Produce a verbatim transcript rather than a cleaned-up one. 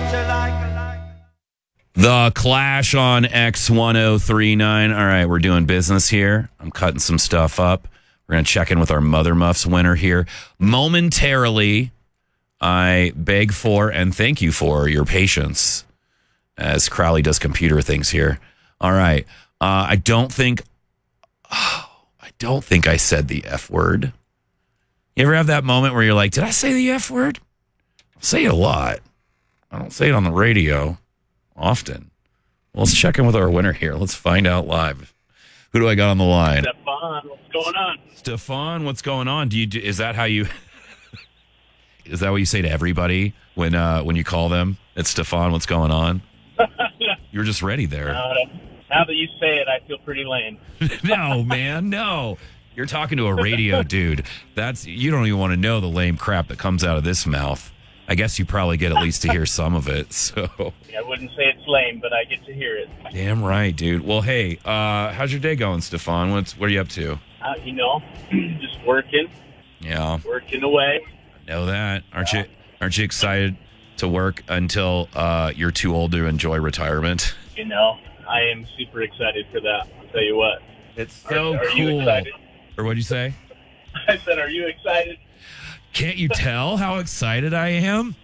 The Clash on X ten thirty-nine. All right, we're doing business here. I'm cutting some stuff up. We're going to check in with our Mother Muffs winner here. Momentarily, I beg for and thank you for your patience as Crowley does computer things here. All right. Uh, I don't think, oh, I don't think I said the F word. You ever have that moment where you're like, did I say the F word? I say it a lot. I don't say it on the radio often. Well, let's check in with our winner here. Let's find out live. Who do I got on the line? Stefan, what's going on? Stefan, what's going on? Do you do, is that how you is that what you say to everybody when uh, when you call them? It's Stefan, what's going on? You're just ready there. Uh, now that you say it, I feel pretty lame. No, man, no. You're talking to a radio dude. That's you don't even want to know the lame crap that comes out of this mouth. I guess you probably get at least to hear some of it. So I wouldn't say it's lame, but I get to hear it. Damn right, dude. Well, hey, uh, how's your day going, Stefan? What's what are you up to? Uh, you know, just working. Yeah, working away. I know that. Aren't you? Aren't you excited to work until uh, you're too old to enjoy retirement? You know, I am super excited for that. I'll tell you what. It's so are, are cool. You excited? Or what'd you say? I said, are you excited? Can't you tell how excited I am?